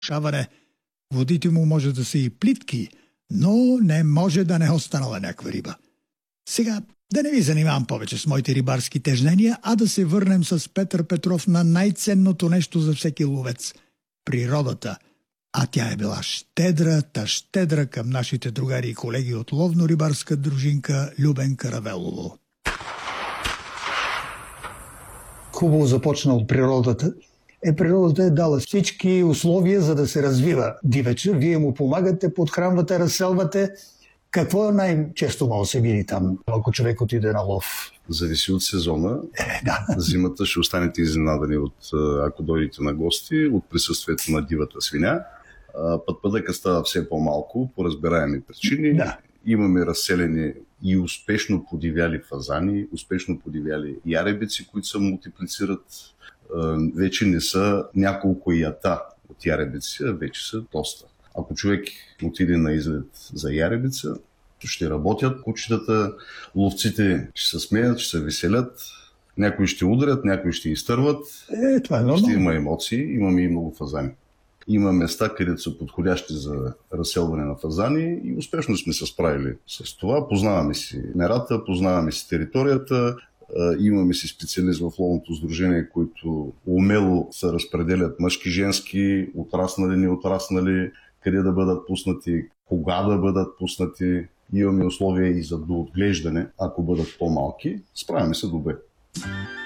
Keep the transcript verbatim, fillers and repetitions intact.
засушаване. Водите му може да са и плитки, но не може да не е останала някаква риба. Сега да не ви занимавам повече с моите рибарски тежнения, а да се върнем с Петър Петров на най-ценното нещо за всеки ловец – природата. А тя е била щедра, та щедра към нашите другари и колеги от ловно-рибарска дружинка Любен Каравелово. Хубаво започна от природата. Е, природата е дала всички условия, за да се развива дивеча. Вие му помагате, подхранвате, разселвате. Какво е най-често може се види там, ако човек отиде на лов? Зависи от сезона. Е, да. Зимата ще останете изненадани, от, ако дойдете на гости, от присъствието на дивата свиня. Път пътъка става все по-малко, по разбираеми причини. Да. Имаме разселени и успешно подивяли фазани, успешно подивяли яребици, които се мултиплицират. Вече не са няколко ята от яребици, а вече са доста. Ако човек отиде на излет за яребица, ще работят кучетата, ловците ще се смеят, ще се веселят, някои ще ударят, някои ще изтърват. Е, това е нормално. Ще има емоции, имаме и много фазани. Има места, където са подходящи за разселване на фазани и успешно сме се справили с това. Познаваме си мерата, познаваме си територията, имаме си специалист в ловното сдружение, които умело се разпределят мъжки, женски, отраснали, неотраснали, къде да бъдат пуснати, кога да бъдат пуснати. Имаме условия и за доотглеждане, ако бъдат по-малки. Справяме се добре.